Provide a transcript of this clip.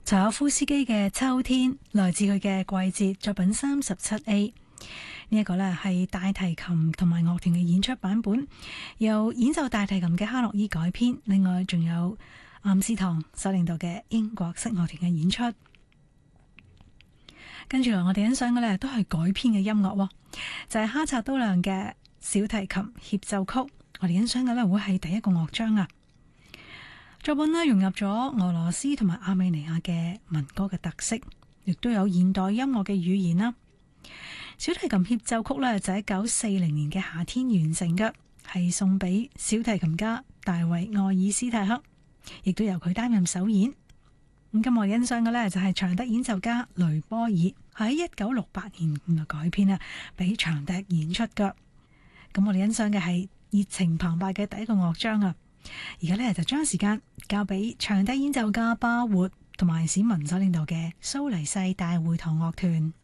柴可夫斯基嘅《秋天》，來自佢嘅季節作品37A。呢一個呢係大提琴同埋樂團嘅演出版本，由演奏大提琴嘅哈洛伊改編。另外仲有岩士唐所領導嘅英國式樂團嘅演出。跟住嚟我哋欣賞嘅呢都係改編嘅音樂，就係哈察都良嘅小提琴協奏曲。我哋欣賞嘅呢會係第一個樂章啊。作品呢融入咗俄羅斯同埋亞美尼亞嘅民歌嘅特色，亦都有現代音樂嘅語言啦。小提琴協奏曲呢就喺1940年嘅夏天完成嘅，係送俾小提琴家大衛愛爾斯泰克，亦都由佢擔任首演。咁今日我欣賞嘅呢就係長笛演奏家雷波爾喺1968年改編啊，俾長笛演出嘅。咁我哋欣賞嘅係熱情澎湃嘅第一個樂章啊！而家呢，就將時間交俾長笛演奏家巴活同埋史文所領導嘅蘇黎世大會堂樂團。